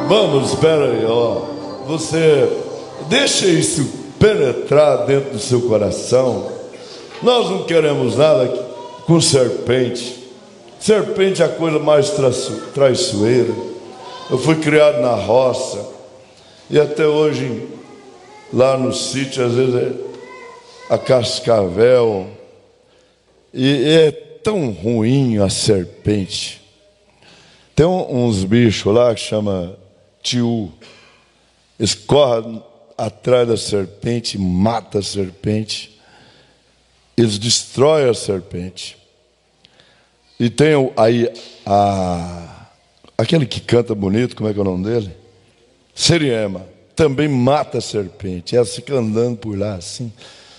Vamos, espera aí, ó. Você deixa isso penetrar dentro do seu coração. Nós não queremos nada com serpente. Serpente é a coisa mais traiçoeira. Eu fui criado na roça e até hoje lá no sítio às vezes é a cascavel e é tão ruim a serpente. Tem uns bichos lá que chama tiu. Eles correm atrás da serpente, matam a serpente. Eles destroem a serpente. E tem aí aquele que canta bonito, como é que é o nome dele? Seriema. Também mata a serpente. Ela fica andando por lá assim.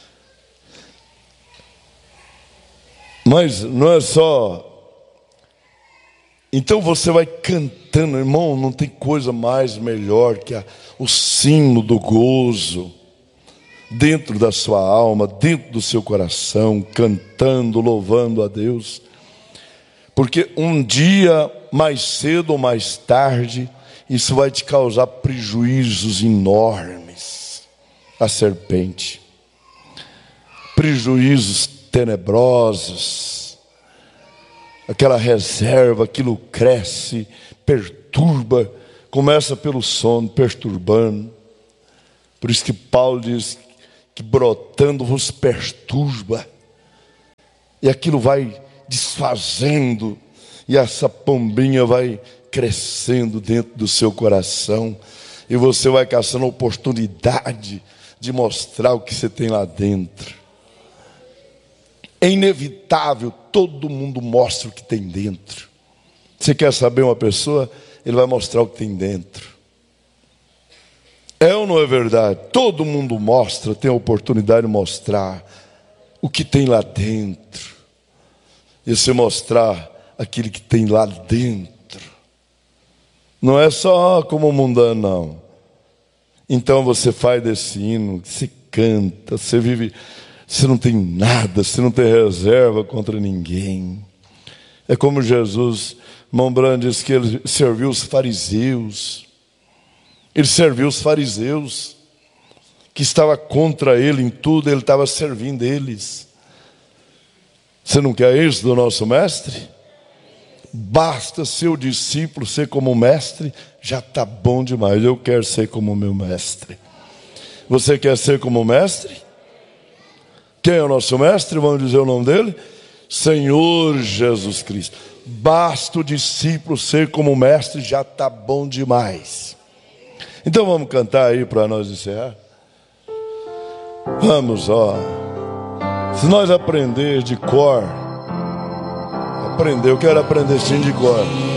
Mas não é só. Então você vai cantando, irmão, não tem coisa mais melhor que o sino do gozo dentro da sua alma, dentro do seu coração, cantando, louvando a Deus. Porque um dia, mais cedo ou mais tarde, isso vai te causar prejuízos enormes. A serpente. Prejuízos tenebrosos. Aquela reserva, aquilo cresce, perturba, começa pelo sono, perturbando. Por isso que Paulo diz que brotando vos perturba. E aquilo vai desfazendo, e essa pombinha vai crescendo dentro do seu coração. E você vai caçando a oportunidade de mostrar o que você tem lá dentro. É inevitável, todo mundo mostra o que tem dentro. Você quer saber uma pessoa? Ele vai mostrar o que tem dentro. É ou não é verdade? Todo mundo mostra, tem a oportunidade de mostrar o que tem lá dentro. E se mostrar aquilo que tem lá dentro, não é só como mundano, não. Então você faz desse hino, você canta, você vive... Você não tem nada, você não tem reserva contra ninguém. É como Jesus, irmão Brando disse que ele serviu os fariseus. Ele serviu os fariseus, que estava contra ele em tudo, ele estava servindo eles. Você não quer isso do nosso mestre? Basta seu discípulo ser como mestre, já está bom demais. Eu quero ser como meu mestre. Você quer ser como mestre? Quem é o nosso mestre? Vamos dizer o nome dele? Senhor Jesus Cristo. Basta o discípulo ser como mestre, já está bom demais. Então vamos cantar aí para nós encerrar. Vamos, ó. Se nós aprender de cor, eu quero aprender sim de cor.